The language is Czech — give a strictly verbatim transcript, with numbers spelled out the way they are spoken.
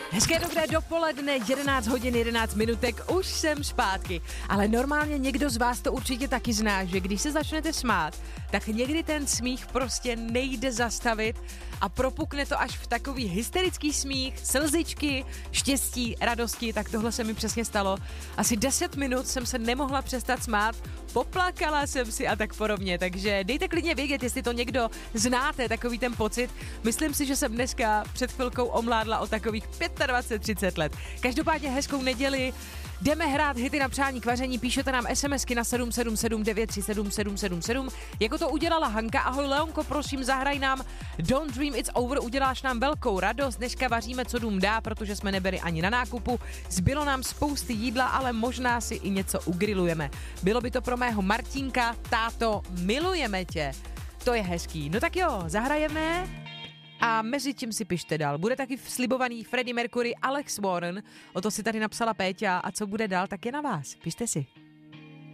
Hezké dobré dopoledne, jedenáct hodin jedenáct minutek, už jsem zpátky. Ale normálně někdo z vás to určitě taky zná, že když se začnete smát, tak někdy ten smích prostě nejde zastavit a propukne to až v takový hysterický smích, slzičky, štěstí, radosti, tak tohle se mi přesně stalo. Asi deset minut jsem se nemohla přestat smát, poplakala jsem si a tak podobně, takže dejte klidně vědět, jestli to někdo znáte, takový ten pocit. Myslím si, že jsem dneska před chvilkou omládla o takových dvacet pět třicet let. Každopádně hezkou neděli, jdeme hrát hity na přání k vaření, píšete nám SMSky na sedm sedm sedm devět tři sedm sedm sedm sedm, jako to udělala Hanka. Ahoj Leonko, prosím, zahraj nám Don't Dream It's Over, uděláš nám velkou radost, dneška vaříme, co dům dá, protože jsme nebyli ani na nákupu, zbylo nám spousty jídla, ale možná si i něco ugrilujeme. Bylo by to pro mého Martínka, táto, milujeme tě. To je hezký. No tak jo, zahrajeme a mezi tím si pište dál. Bude taky slibovaný Freddie Mercury, Alex Warren, o to si tady napsala Péťa a co bude dál, tak je na vás. Pište si.